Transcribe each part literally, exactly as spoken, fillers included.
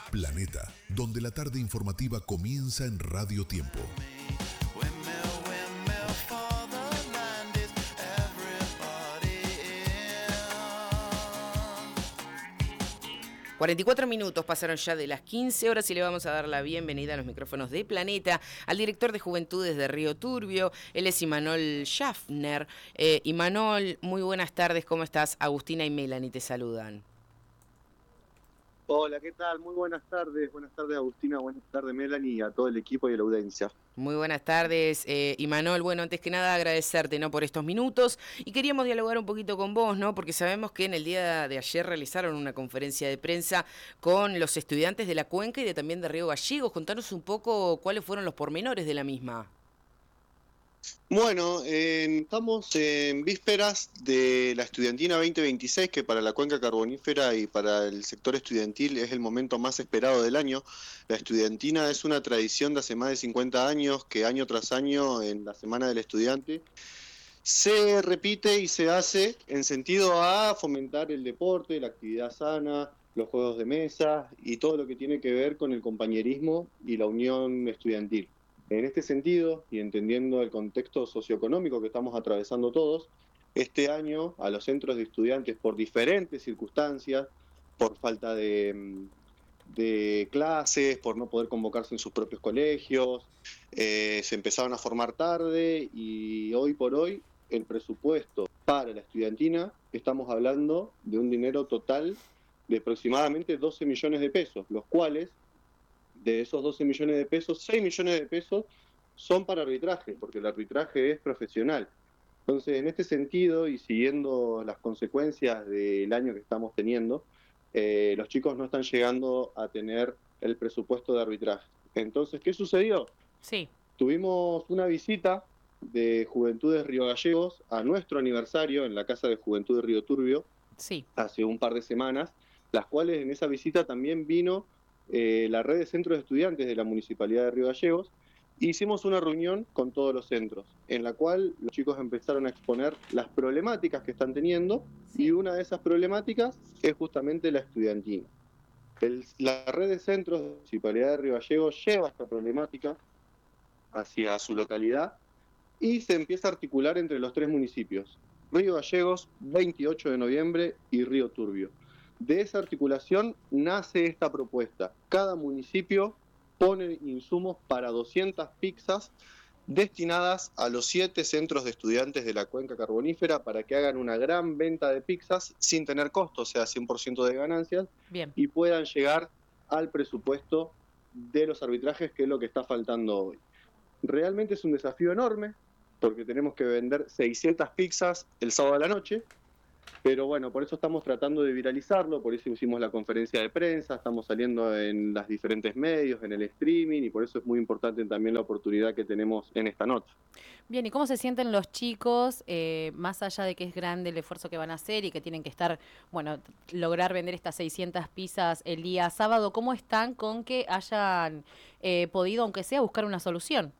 Planeta, donde la tarde informativa comienza en Radio Tiempo. cuarenta y cuatro minutos pasaron ya de las quince horas y le vamos a dar la bienvenida a los micrófonos de Planeta al director de Juventudes de Río Turbio. Él es Imanol Schaffner. Eh, Imanol, muy buenas tardes, ¿cómo estás? Agustina y Melanie te saludan. Hola, ¿qué tal? Muy buenas tardes. Buenas tardes, Agustina. Buenas tardes, Melanie, y a todo el equipo y a la audiencia. Muy buenas tardes, eh, Imanol. Bueno, antes que nada agradecerte, ¿no?, por estos minutos, y queríamos dialogar un poquito con vos, ¿no?, porque sabemos que en el día de ayer realizaron una conferencia de prensa con los estudiantes de la Cuenca y de, también de Río Gallegos. Contanos un poco cuáles fueron los pormenores de la misma. Bueno, eh, estamos en vísperas de la Estudiantina veinte veintiséis, que para la Cuenca Carbonífera y para el sector estudiantil es el momento más esperado del año. La Estudiantina es una tradición de hace más de cincuenta años que año tras año en la Semana del Estudiante se repite y se hace en sentido a fomentar el deporte, la actividad sana, los juegos de mesa y todo lo que tiene que ver con el compañerismo y la unión estudiantil. En este sentido, y entendiendo el contexto socioeconómico que estamos atravesando todos, este año a los centros de estudiantes, por diferentes circunstancias, por falta de, de clases, por no poder convocarse en sus propios colegios, eh, se empezaron a formar tarde y hoy por hoy el presupuesto para la estudiantina, estamos hablando de un dinero total de aproximadamente doce millones de pesos, los cuales, de esos doce millones de pesos, seis millones de pesos son para arbitraje, porque el arbitraje es profesional. Entonces, en este sentido, y siguiendo las consecuencias del año que estamos teniendo, eh, los chicos no están llegando a tener el presupuesto de arbitraje. Entonces, ¿qué sucedió? Sí. Tuvimos una visita de Juventudes Río Gallegos a nuestro aniversario en la Casa de Juventud de Río Turbio, sí, hace un par de semanas, las cuales en esa visita también vino eh, la red de centros de estudiantes de la Municipalidad de Río Gallegos. Hicimos una reunión con todos los centros, en la cual los chicos empezaron a exponer las problemáticas que están teniendo, sí. Y una de esas problemáticas es justamente la estudiantina. El, la red de centros de la Municipalidad de Río Gallegos lleva esta problemática hacia su localidad y se empieza a articular entre los tres municipios, Río Gallegos, veintiocho de noviembre y Río Turbio. De esa articulación nace esta propuesta. Cada municipio pone insumos para doscientas pizzas destinadas a los siete centros de estudiantes de la Cuenca Carbonífera para que hagan una gran venta de pizzas sin tener costo, o sea, cien por ciento de ganancias. Bien. Y puedan llegar al presupuesto de los arbitrajes, que es lo que está faltando hoy. Realmente es un desafío enorme, porque tenemos que vender seiscientas pizzas el sábado a la noche, pero bueno, por eso estamos tratando de viralizarlo, por eso hicimos la conferencia de prensa, estamos saliendo en los diferentes medios, en el streaming, y por eso es muy importante también la oportunidad que tenemos en esta nota. Bien, ¿y cómo se sienten los chicos, eh, más allá de que es grande el esfuerzo que van a hacer y que tienen que estar, bueno, lograr vender estas seiscientas pizzas el día sábado? ¿Cómo están con que hayan eh, podido, aunque sea, buscar una solución?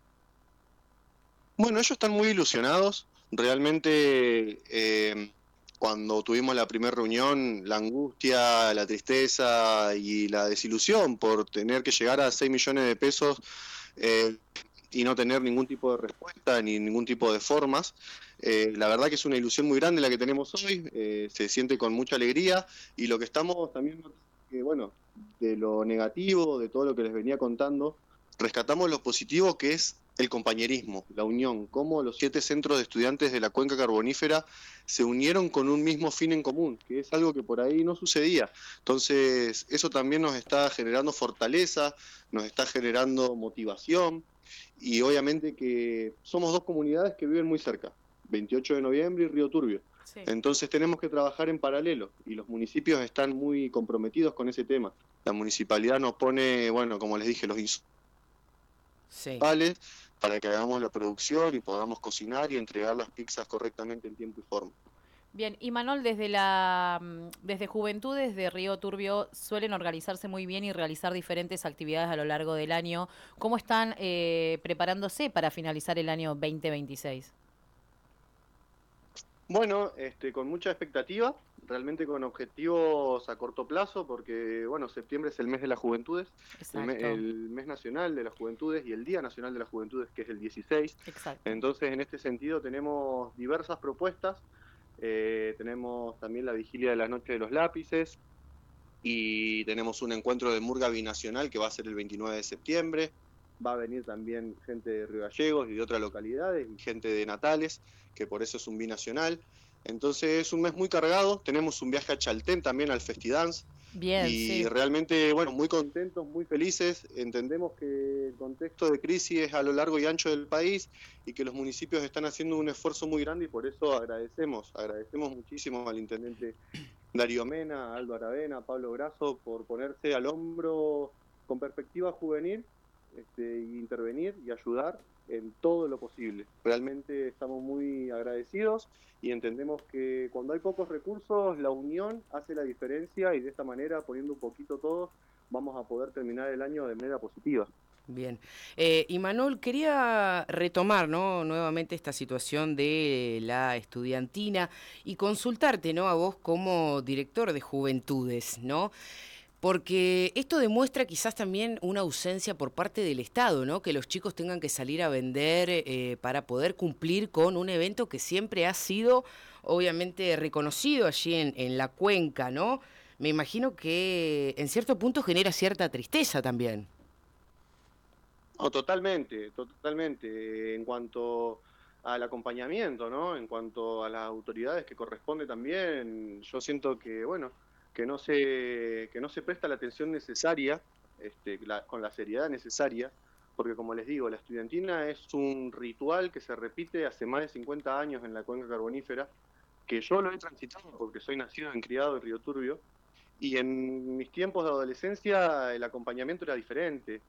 Bueno, ellos están muy ilusionados. Realmente, eh, cuando tuvimos la primera reunión, la angustia, la tristeza y la desilusión por tener que llegar a seis millones de pesos eh, y no tener ningún tipo de respuesta ni ningún tipo de formas. Eh, la verdad que es una ilusión muy grande la que tenemos hoy, eh, se siente con mucha alegría, y lo que estamos también, eh, bueno, de lo negativo, de todo lo que les venía contando, rescatamos lo positivo, que es el compañerismo, la unión, cómo los siete centros de estudiantes de la Cuenca Carbonífera se unieron con un mismo fin en común, que es algo que por ahí no sucedía. Entonces, eso también nos está generando fortaleza, nos está generando motivación, y obviamente que somos dos comunidades que viven muy cerca, veintiocho de noviembre y Río Turbio. Sí. Entonces tenemos que trabajar en paralelo, y los municipios están muy comprometidos con ese tema. La municipalidad nos pone, bueno, como les dije, los insumos sí. para que hagamos la producción y podamos cocinar y entregar las pizzas correctamente en tiempo y forma. Bien, Imanol, desde la desde Juventudes de Río Turbio suelen organizarse muy bien y realizar diferentes actividades a lo largo del año. ¿Cómo están eh, preparándose para finalizar el año veinte veintiséis? Bueno, este, con mucha expectativa, realmente con objetivos a corto plazo, porque bueno, septiembre es el mes de las juventudes, el, me- Exacto, el mes nacional de las juventudes y el Día Nacional de las Juventudes, que es el dieciséis. exacto. Entonces, en este sentido, tenemos diversas propuestas. Eh, tenemos también la vigilia de la Noche de los Lápices y tenemos un encuentro de murga binacional que va a ser el veintinueve de septiembre. Va a venir también gente de Río Gallegos y de otras localidades y gente de Natales, que por eso es un binacional. Entonces es un mes muy cargado. Tenemos un viaje a Chaltén también al Festidance Bien, y sí. realmente, bueno, muy contentos, muy felices. Entendemos que el contexto de crisis es a lo largo y ancho del país y que los municipios están haciendo un esfuerzo muy grande y por eso agradecemos, agradecemos muchísimo al intendente Darío Mena, Aldo Aravena, Pablo Grasso por ponerse al hombro con perspectiva juvenil, este, y intervenir y ayudar en todo lo posible. Realmente estamos muy agradecidos y entendemos que cuando hay pocos recursos, la unión hace la diferencia y de esta manera, poniendo un poquito todos, vamos a poder terminar el año de manera positiva. Bien. Eh, y Manuel, quería retomar, ¿no?, nuevamente esta situación de la estudiantina y consultarte, ¿no?, a vos como director de juventudes, ¿no? Porque esto demuestra quizás también una ausencia por parte del Estado, ¿no? Que los chicos tengan que salir a vender eh, para poder cumplir con un evento que siempre ha sido, obviamente, reconocido allí en, en la cuenca, ¿no? Me imagino que en cierto punto genera cierta tristeza también. No, totalmente, totalmente. En cuanto al acompañamiento, ¿no? En cuanto a las autoridades que corresponde también, yo siento que, bueno, que no se, que no se presta la atención necesaria, este, la- con la seriedad necesaria, porque como les digo, la estudiantina es un ritual que se repite hace más de cincuenta años en la cuenca carbonífera, que yo lo he transitado porque soy nacido y criado en Río Turbio, y en mis tiempos de adolescencia el acompañamiento era diferente.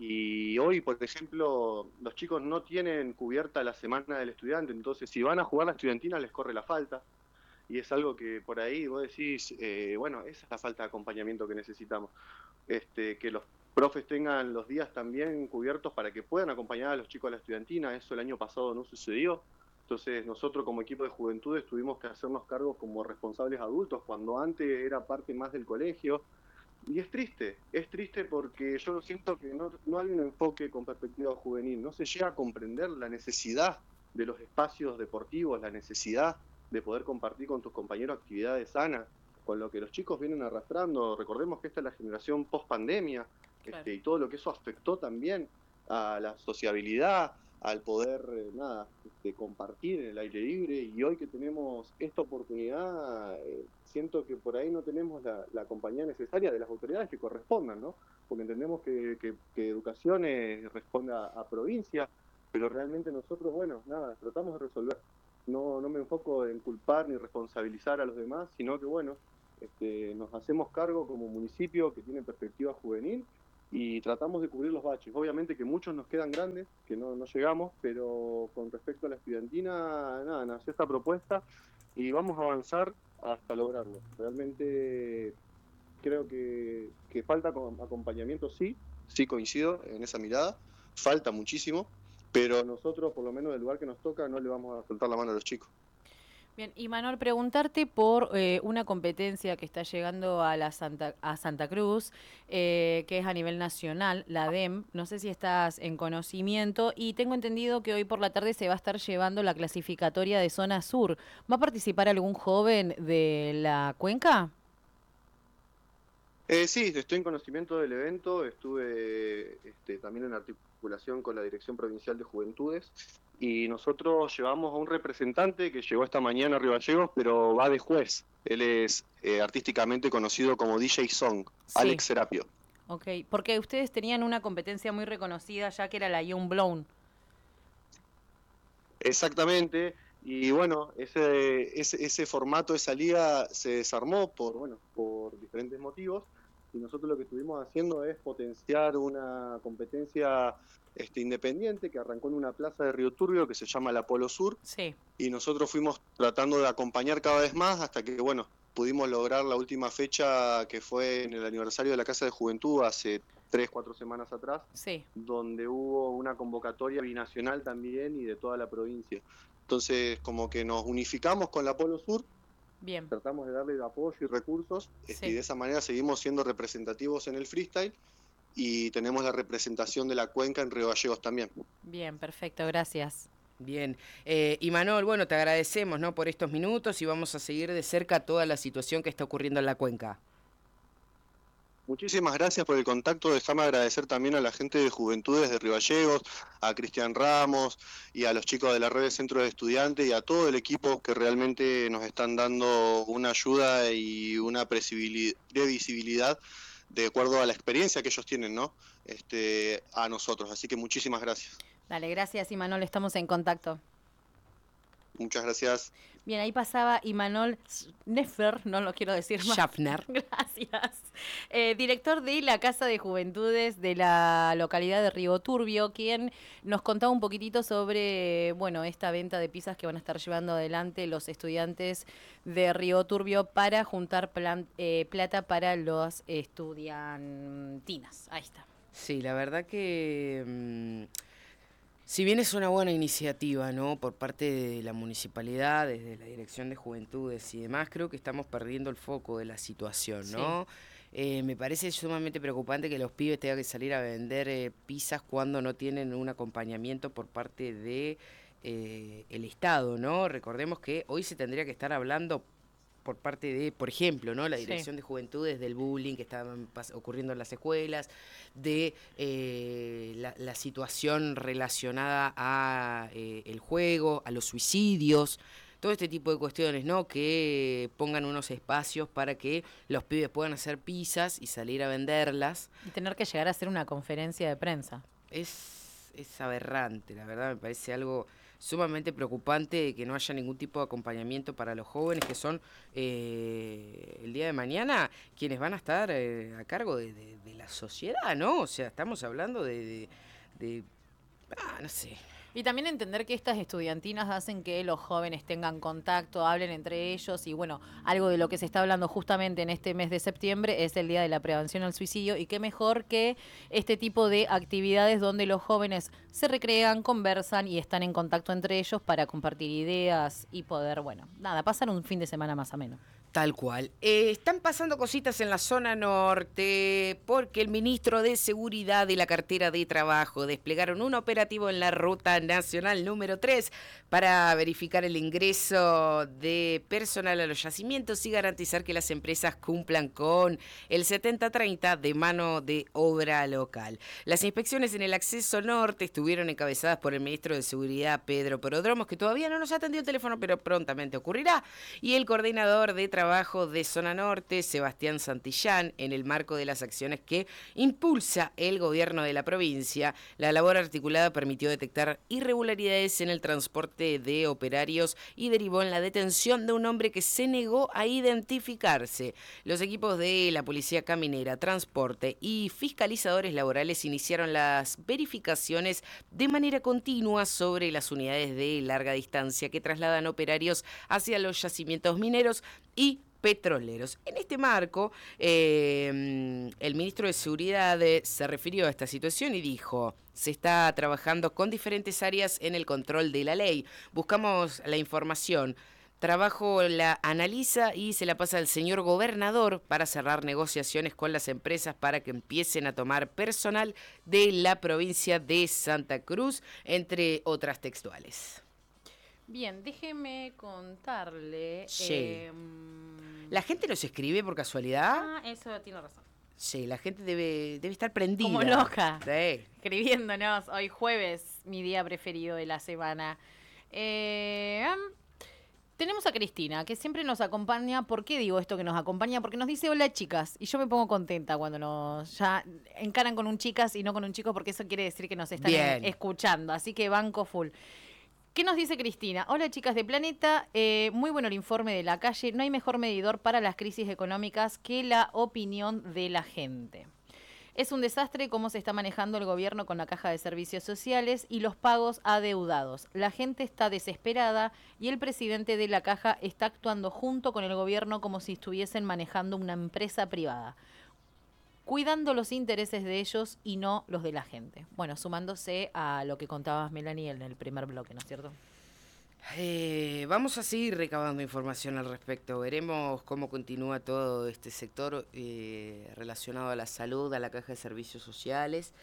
Y hoy, por ejemplo, los chicos no tienen cubierta la semana del estudiante, entonces si van a jugar la estudiantina les corre la falta. Y es algo que por ahí vos decís, eh, bueno, esa es la falta de acompañamiento que necesitamos. Este, que los profes tengan los días también cubiertos para que puedan acompañar a los chicos a la estudiantina, eso el año pasado no sucedió. Entonces nosotros como equipo de juventudes tuvimos que hacernos cargo como responsables adultos, cuando antes era parte más del colegio. Y es triste, es triste porque yo siento que no, no hay un enfoque con perspectiva juvenil, no se llega a comprender la necesidad de los espacios deportivos, la necesidad de poder compartir con tus compañeros actividades sanas, con lo que los chicos vienen arrastrando. Recordemos que esta es la generación post pandemia, Claro. este, y todo lo que eso afectó también a la sociabilidad, al poder, eh, nada, este, compartir en el aire libre. Y hoy que tenemos esta oportunidad, eh, siento que por ahí no tenemos la, la compañía necesaria de las autoridades que correspondan, ¿no? Porque entendemos que, que, que educación eh, responde a, a provincia, pero realmente nosotros, bueno, nada, tratamos de resolver. No, no me enfoco en culpar ni responsabilizar a los demás, sino que, bueno, este, nos hacemos cargo como municipio que tiene perspectiva juvenil y tratamos de cubrir los baches. Obviamente que muchos nos quedan grandes, que no, no llegamos, pero con respecto a la estudiantina, nada, nació esta propuesta y vamos a avanzar hasta lograrlo. Realmente creo que, que falta acompañamiento, sí, sí coincido en esa mirada, falta muchísimo, pero nosotros, por lo menos del lugar que nos toca, no le vamos a soltar la mano a los chicos. Bien, y Manuel, preguntarte por eh, una competencia que está llegando a la Santa, a Santa Cruz, eh, que es a nivel nacional, la D E M. No sé si estás en conocimiento y tengo entendido que hoy por la tarde se va a estar llevando la clasificatoria de zona sur. ¿Va a participar algún joven de la cuenca? Eh, sí, estoy en conocimiento del evento, estuve este, también en articulación con la Dirección Provincial de Juventudes y nosotros llevamos a un representante que llegó esta mañana a Río Gallegos, pero va de juez. Él es eh, artísticamente conocido como D J Song, Sí, Alex Serapio. ok, porque ustedes tenían una competencia muy reconocida ya que era la Young Blown. Exactamente, y bueno, ese, ese, ese formato, esa liga se desarmó por, bueno, por diferentes motivos, y nosotros lo que estuvimos haciendo es potenciar una competencia este, independiente que arrancó en una plaza de Río Turbio que se llama la Polo Sur, Sí, y nosotros fuimos tratando de acompañar cada vez más hasta que, bueno, pudimos lograr la última fecha que fue en el aniversario de la Casa de Juventud hace tres, cuatro semanas atrás, sí. donde hubo una convocatoria binacional también y de toda la provincia. Entonces, como que nos unificamos con la Polo Sur, Bien. tratamos de darle apoyo y recursos, este, Sí. y de esa manera seguimos siendo representativos en el freestyle, y tenemos la representación de la cuenca en Río Gallegos también. Bien, perfecto, gracias. Bien, eh, Imanol, bueno, te agradecemos, ¿no?, por estos minutos y vamos a seguir de cerca toda la situación que está ocurriendo en la cuenca. Muchísimas gracias por el contacto. Déjame agradecer también a la gente de Juventudes de Río Gallegos, a Cristian Ramos y a los chicos de la red de Centro de Estudiantes y a todo el equipo que realmente nos están dando una ayuda y una previsibilidad de acuerdo a la experiencia que ellos tienen, ¿no? Este, a nosotros. Así que muchísimas gracias. Dale, gracias, Imanol, estamos en contacto. Muchas gracias. Bien, ahí pasaba Imanol Schnefer, no lo quiero decir más. Schaffner. Gracias. Eh, director de la Casa de Juventudes de la localidad de Río Turbio, quien nos contaba un poquitito sobre, bueno, esta venta de pizzas que van a estar llevando adelante los estudiantes de Río Turbio para juntar plan, eh, plata para los estudiantinas. Ahí está. Sí, la verdad que... Mmm... Si bien es una buena iniciativa, ¿no?, por parte de la municipalidad, desde la Dirección de Juventudes y demás, creo que estamos perdiendo el foco de la situación, ¿no? Sí. Eh, me parece sumamente preocupante que los pibes tengan que salir a vender eh, pizzas cuando no tienen un acompañamiento por parte de eh, el Estado, ¿no? Recordemos que hoy se tendría que estar hablando por parte de, por ejemplo, ¿no?, la Dirección sí. de Juventudes, del bullying que está ocurriendo en las escuelas, de eh, la, la situación relacionada a eh, el juego, a los suicidios, todo este tipo de cuestiones, ¿no?, que pongan unos espacios para que los pibes puedan hacer pizzas y salir a venderlas. Y tener que llegar a hacer una conferencia de prensa. Es, es aberrante, la verdad, me parece algo sumamente preocupante que no haya ningún tipo de acompañamiento para los jóvenes que son eh, el día de mañana quienes van a estar eh, a cargo de, de, de la sociedad, ¿no? O sea, estamos hablando de, de, de ah, no sé. Y también entender que estas estudiantinas hacen que los jóvenes tengan contacto, hablen entre ellos y bueno, algo de lo que se está hablando justamente en este mes de septiembre es el Día de la Prevención al Suicidio y qué mejor que este tipo de actividades donde los jóvenes se recrean, conversan y están en contacto entre ellos para compartir ideas y poder, bueno, nada, pasar un fin de semana más ameno. Tal cual. Eh, están pasando cositas en la zona norte porque el ministro de Seguridad y la cartera de Trabajo desplegaron un operativo en la Ruta Nacional número tres para verificar el ingreso de personal a los yacimientos y garantizar que las empresas cumplan con el setenta treinta de mano de obra local. Las inspecciones en el acceso norte estuvieron encabezadas por el ministro de Seguridad, Pedro Prodromos, que todavía no nos atendió el teléfono, pero prontamente ocurrirá, y el coordinador de Trabajo Trabajo de Zona Norte, Sebastián Santillán, en el marco de las acciones que impulsa el gobierno de la provincia. La labor articulada permitió detectar irregularidades en el transporte de operarios y derivó en la detención de un hombre que se negó a identificarse. Los equipos de la Policía Caminera, Transporte y fiscalizadores laborales iniciaron las verificaciones de manera continua sobre las unidades de larga distancia que trasladan operarios hacia los yacimientos mineros y petroleros. En este marco, eh, el ministro de Seguridad eh, se refirió a esta situación y dijo: se está trabajando con diferentes áreas en el control de la ley. Buscamos la información. Trabajo la analiza y se la pasa al señor gobernador para cerrar negociaciones con las empresas para que empiecen a tomar personal de la provincia de Santa Cruz, entre otras textuales. Bien, déjeme contarle. Sí. Eh, ¿La gente nos escribe por casualidad? Ah, eso tiene razón. Sí, la gente debe, debe estar prendida. Como loca. Sí. Escribiéndonos. Hoy jueves, mi día preferido de la semana. Eh, um, tenemos a Cristina, que siempre nos acompaña. ¿Por qué digo esto que nos acompaña? Porque nos dice hola chicas. Y yo me pongo contenta cuando nos ya encaran con un chicas y no con un chico, porque eso quiere decir que nos están Bien. escuchando. Así que banco full. ¿Qué nos dice Cristina? Hola chicas de Planeta, eh, muy bueno el informe de la calle. No hay mejor medidor para las crisis económicas que la opinión de la gente. Es un desastre cómo se está manejando el gobierno con la caja de servicios sociales y los pagos adeudados. La gente está desesperada y el presidente de la caja está actuando junto con el gobierno como si estuviesen manejando una empresa privada, cuidando los intereses de ellos y no los de la gente. Bueno, sumándose a lo que contabas, Melanie, en el primer bloque, ¿no es cierto? Eh, vamos a seguir recabando información al respecto. Veremos cómo continúa todo este sector eh, relacionado a la salud, a la caja de servicios sociales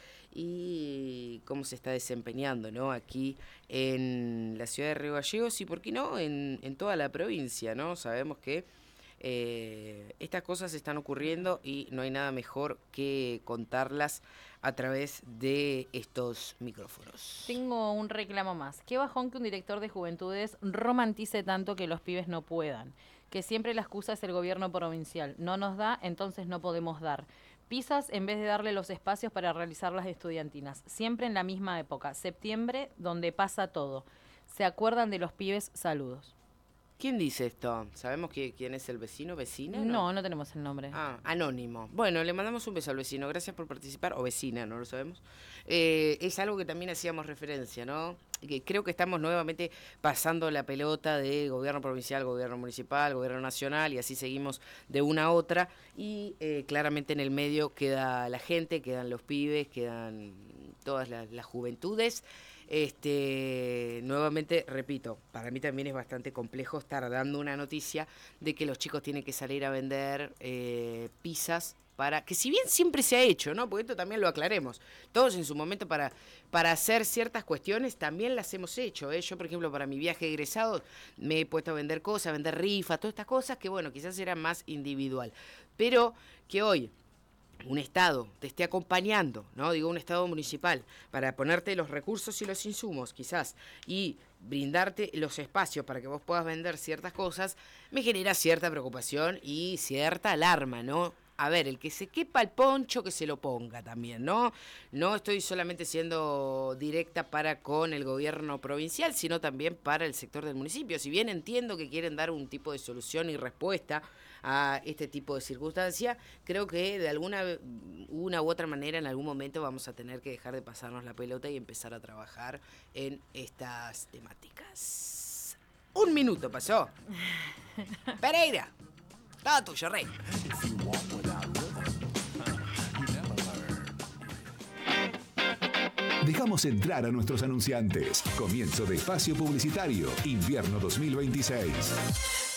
y cómo se está desempeñando, ¿no? Aquí en la ciudad de Río Gallegos y, ¿por qué no?, en, en toda la provincia, ¿no? Sabemos que eh, estas cosas están ocurriendo y no hay nada mejor que contarlas a través de estos micrófonos. Tengo un reclamo más. Qué bajón que un director de juventudes romantice tanto que los pibes no puedan. Que siempre la excusa es el gobierno provincial. No nos da, entonces no podemos dar. Pisas en vez de darle los espacios para realizar las estudiantinas. Siempre en la misma época, septiembre, donde pasa todo. ¿Se acuerdan de los pibes? Saludos. ¿Quién dice esto? ¿Sabemos que, quién es el vecino, vecina? No, no, no tenemos el nombre. Ah, anónimo. Bueno, le mandamos un beso al vecino. Gracias por participar. O vecina, no lo sabemos. Eh, es algo que también hacíamos referencia, ¿no? Que creo que estamos nuevamente pasando la pelota de gobierno provincial, gobierno municipal, gobierno nacional, y así seguimos de una a otra. Y eh, claramente en el medio queda la gente, quedan los pibes, quedan todas las, las juventudes. Este, nuevamente, repito, para mí también es bastante complejo estar dando una noticia de que los chicos tienen que salir a vender eh, pizzas para, que si bien siempre se ha hecho, ¿no? Porque esto también lo aclaremos, todos en su momento para, para hacer ciertas cuestiones también las hemos hecho, ¿eh? Yo, por ejemplo, para mi viaje de egresado me he puesto a vender cosas, a vender rifas, todas estas cosas que, bueno, quizás eran más individual, pero que hoy un Estado te esté acompañando, ¿no? Digo, un Estado municipal, para ponerte los recursos y los insumos, quizás, y brindarte los espacios para que vos puedas vender ciertas cosas, me genera cierta preocupación y cierta alarma, ¿no? A ver, el que se quepa el poncho, que se lo ponga también, ¿no? No estoy solamente siendo directa para con el gobierno provincial, sino también para el sector del municipio. Si bien entiendo que quieren dar un tipo de solución y respuesta a este tipo de circunstancia, creo que de alguna una u otra manera en algún momento vamos a tener que dejar de pasarnos la pelota y empezar a trabajar en estas temáticas. Un minuto pasó. Pereira, todo tuyo, rey. Dejamos entrar a nuestros anunciantes. Comienzo de espacio publicitario, invierno dos mil veintiséis.